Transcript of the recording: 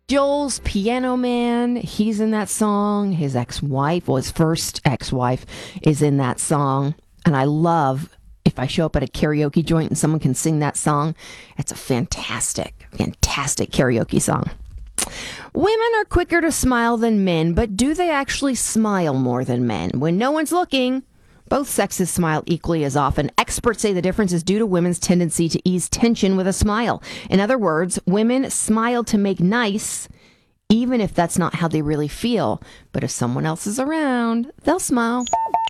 Joel's Piano Man, he's in that song. His ex-wife, well, his first ex-wife is in that song. And I love if I show up at a karaoke joint and someone can sing that song. It's a fantastic, fantastic karaoke song. Women are quicker to smile than men, but do they actually smile more than men? When no one's looking, both sexes smile equally as often. Experts say the difference is due to women's tendency to ease tension with a smile. In other words, women smile to make nice, even if that's not how they really feel. But if someone else is around, they'll smile.